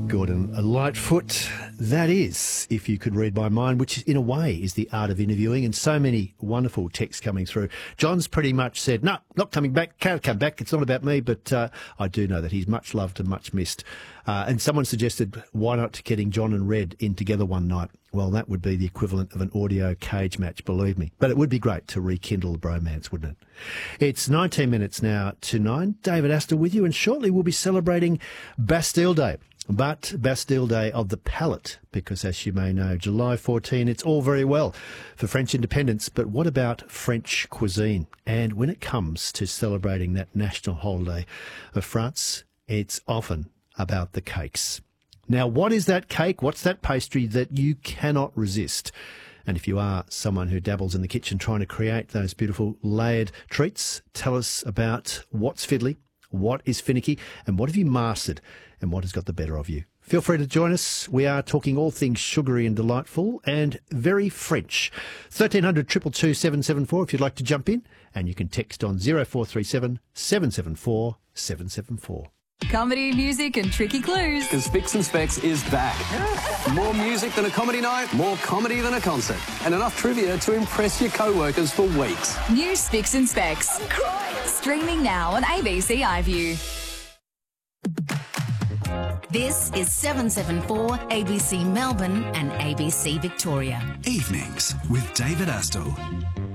Gordon Lightfoot. That is, if you could read my mind, which in a way is the art of interviewing, and so many wonderful texts coming through. John's pretty much said, no, not coming back, can't come back, it's not about me, but I do know that he's much loved and much missed. And someone suggested, why not getting John and Red in together one night? Well, that would be the equivalent of an audio cage match, believe me. But it would be great to rekindle the bromance, wouldn't it? It's 19 minutes now to 9. David Astor with you, and shortly we'll be celebrating Bastille Day. But Bastille Day of the palate, because as you may know, July 14, it's all very well for French independence, but what about French cuisine? And when it comes to celebrating that national holiday of France, it's often about the cakes. Now, what is that cake? What's that pastry that you cannot resist? And if you are someone who dabbles in the kitchen trying to create those beautiful layered treats, tell us about what's fiddly, what is finicky, and what have you mastered, and what has got the better of you. Feel free to join us. We are talking all things sugary and delightful and very French. 1300 222 774 if you'd like to jump in, and you can text on 0437 774 774. Comedy, music and tricky clues. Because Spicks and Specs is back. More music than a comedy night, more comedy than a concert, and enough trivia to impress your co-workers for weeks. New Spicks and Specs. Streaming now on ABC iView. This is 774 ABC Melbourne and ABC Victoria. Evenings with David Astor.